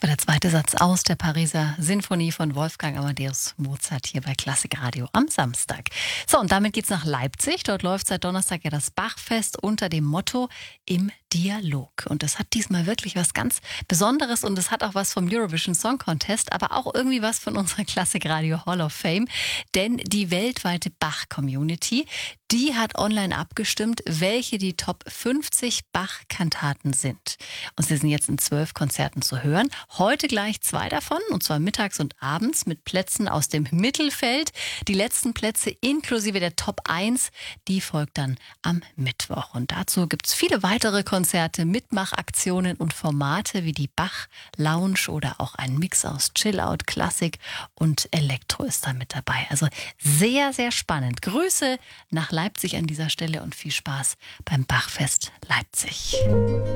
war der zweite Satz aus der Pariser Sinfonie von Wolfgang Amadeus Mozart hier bei Klassikradio am Samstag. So, und damit geht's nach Leipzig. Dort läuft seit Donnerstag ja das Bachfest unter dem Motto Im Dialog. Und das hat diesmal wirklich was ganz Besonderes und es hat auch was vom Eurovision Song Contest, aber auch irgendwie was von unserer Klassikradio Hall of Fame. Denn die weltweite Bach-Community, die hat online abgestimmt, welche die Top 50 Bach-Kantaten sind. Und sie sind jetzt in 12 Konzerten zu hören. Heute gleich 2 davon, und zwar mittags und abends mit Plätzen aus dem Mittelfeld. Die letzten Plätze inklusive der Top 1, die folgt dann am Mittwoch. Und dazu gibt es viele weitere Konzerte, Mitmachaktionen und Formate wie die Bach Lounge oder auch ein Mix aus Chill-Out, Klassik und Elektro ist da mit dabei. Also sehr, sehr spannend. Grüße nach Leipzig an dieser Stelle und viel Spaß beim Bachfest Leipzig.